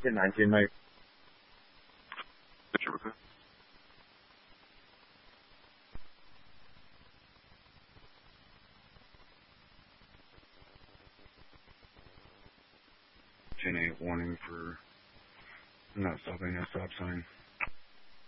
1019, mate. Sure. 10-8 warning for not stopping at stop sign.